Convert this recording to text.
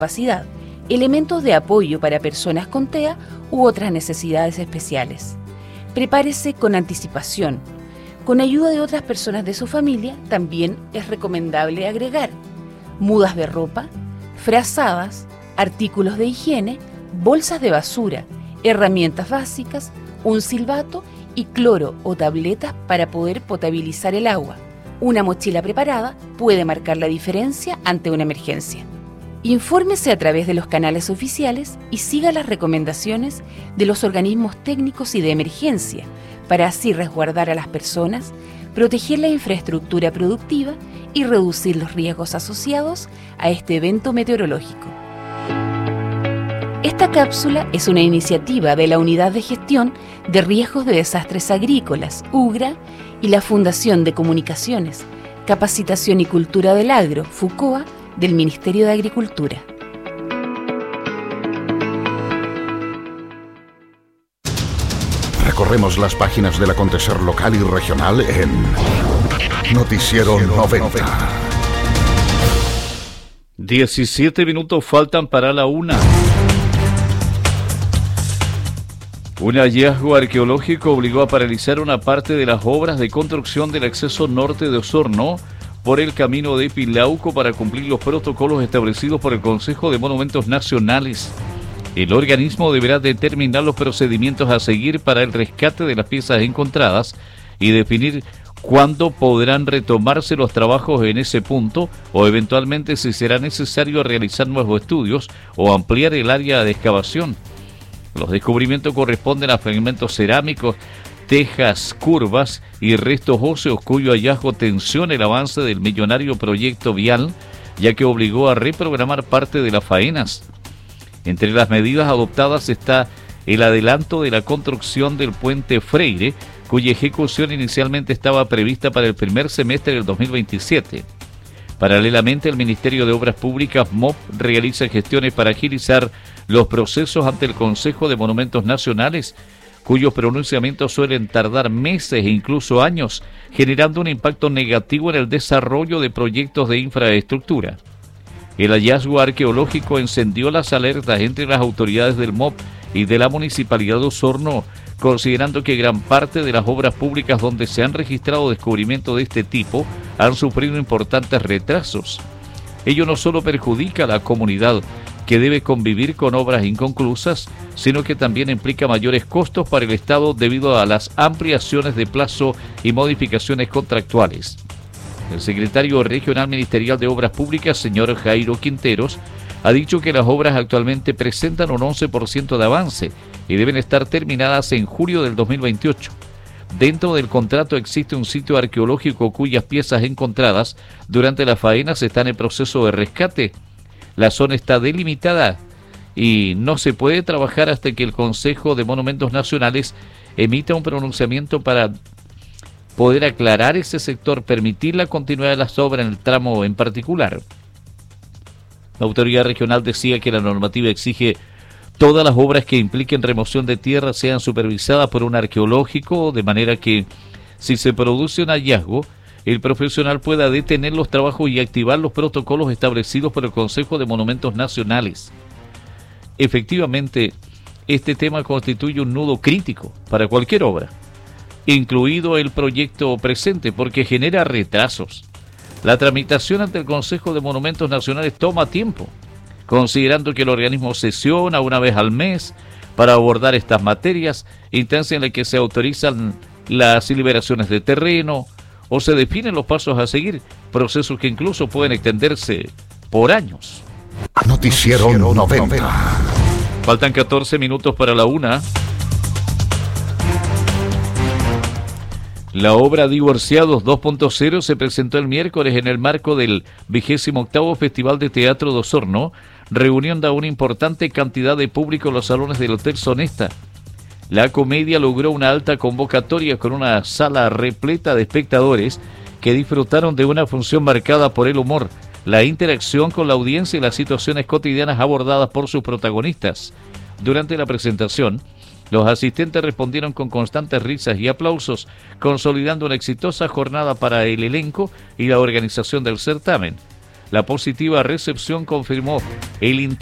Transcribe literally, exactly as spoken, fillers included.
discapacidad, elementos de apoyo para personas con T E A u otras necesidades especiales. Prepárese con anticipación. Con ayuda de otras personas de su familia, también es recomendable agregar mudas de ropa, frazadas, artículos de higiene, bolsas de basura, herramientas básicas, un silbato y cloro o tabletas para poder potabilizar el agua. Una mochila preparada puede marcar la diferencia ante una emergencia. Infórmese a través de los canales oficiales y siga las recomendaciones de los organismos técnicos y de emergencia para así resguardar a las personas, proteger la infraestructura productiva y reducir los riesgos asociados a este evento meteorológico. Esta cápsula es una iniciativa de la Unidad de Gestión de Riesgos de Desastres Agrícolas, UGRA, y la Fundación de Comunicaciones, Capacitación y Cultura del Agro, FUCOA, del Ministerio de Agricultura. Recorremos las páginas del acontecer local y regional en Noticiero noventa. diecisiete minutos faltan para la una. Un hallazgo arqueológico obligó a paralizar una parte de las obras de construcción del acceso norte de Osorno por el camino de Pilauco para cumplir los protocolos establecidos por el Consejo de Monumentos Nacionales. El organismo deberá determinar los procedimientos a seguir para el rescate de las piezas encontradas y definir cuándo podrán retomarse los trabajos en ese punto o eventualmente si será necesario realizar nuevos estudios o ampliar el área de excavación. Los descubrimientos corresponden a fragmentos cerámicos, tejas curvas y restos óseos cuyo hallazgo tensiona el avance del millonario proyecto vial, ya que obligó a reprogramar parte de las faenas. Entre las medidas adoptadas está el adelanto de la construcción del puente Freire, cuya ejecución inicialmente estaba prevista para el primer semestre del dos mil veintisiete. Paralelamente, el Ministerio de Obras Públicas, M O P, realiza gestiones para agilizar los procesos ante el Consejo de Monumentos Nacionales, cuyos pronunciamientos suelen tardar meses e incluso años, generando un impacto negativo en el desarrollo de proyectos de infraestructura. El hallazgo arqueológico encendió las alertas entre las autoridades del M O P y de la Municipalidad de Osorno, considerando que gran parte de las obras públicas donde se han registrado descubrimientos de este tipo han sufrido importantes retrasos. Ello no solo perjudica a la comunidad, que debe convivir con obras inconclusas, sino que también implica mayores costos para el Estado debido a las ampliaciones de plazo y modificaciones contractuales. El secretario regional ministerial de Obras Públicas, señor Jairo Quinteros, ha dicho que las obras actualmente presentan un once por ciento de avance y deben estar terminadas en julio del dos mil veintiocho. Dentro del contrato existe un sitio arqueológico cuyas piezas encontradas durante las faenas están en proceso de rescate. La zona está delimitada y no se puede trabajar hasta que el Consejo de Monumentos Nacionales emita un pronunciamiento para poder aclarar ese sector, permitir la continuidad de las obras en el tramo en particular. La autoridad regional decía que la normativa exige todas las obras que impliquen remoción de tierra sean supervisadas por un arqueológico, de manera que si se produce un hallazgo, el profesional pueda detener los trabajos y activar los protocolos establecidos por el Consejo de Monumentos Nacionales. Efectivamente, este tema constituye un nudo crítico para cualquier obra, incluido el proyecto presente, porque genera retrasos. La tramitación ante el Consejo de Monumentos Nacionales toma tiempo, considerando que el organismo sesiona una vez al mes para abordar estas materias, instancia en la que se autorizan las liberaciones de terreno o se definen los pasos a seguir, procesos que incluso pueden extenderse por años. Noticiero noventa. Faltan catorce minutos para la una. La obra Divorciados dos punto cero se presentó el miércoles en el marco del vigésimo octavo Festival de Teatro de Osorno, reuniendo a una importante cantidad de público en los salones del Hotel Sonesta. La comedia logró una alta convocatoria con una sala repleta de espectadores que disfrutaron de una función marcada por el humor, la interacción con la audiencia y las situaciones cotidianas abordadas por sus protagonistas. Durante la presentación, los asistentes respondieron con constantes risas y aplausos, consolidando una exitosa jornada para el elenco y la organización del certamen. La positiva recepción confirmó el